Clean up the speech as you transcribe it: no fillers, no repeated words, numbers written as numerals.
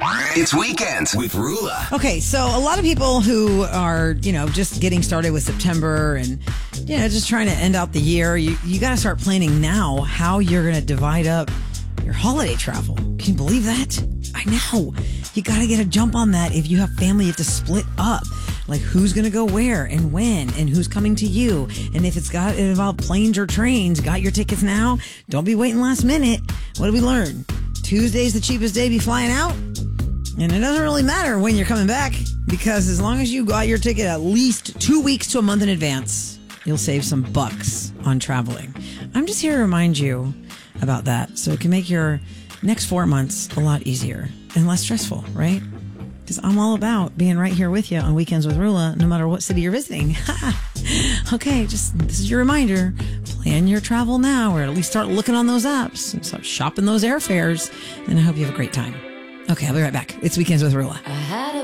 It's Weekends with Rula. Okay, so a lot of people who are, just getting started with September and, just trying to end out the year, you got to start planning now how you're going to divide up your holiday travel. Can you believe that? I know. You got to get a jump on that. If you have family, you have to split up. Like who's going to go where and when and who's coming to you. And if it's got to involve planes or trains, got your tickets now? Don't be waiting last minute. What did we learn? Tuesday's the cheapest day to be flying out. And it doesn't really matter when you're coming back because as long as you got your ticket at least 2 weeks to a month in advance, you'll save some bucks on traveling. I'm just here to remind you about that so it can make your next 4 months a lot easier and less stressful, right? Because I'm all about being right here with you on Weekends with Rula, no matter what city you're visiting. Okay, this is your reminder. Plan your travel now, or at least start looking on those apps and start shopping those airfares. And I hope you have a great time. Okay, I'll be right back. It's Weekends with Rula.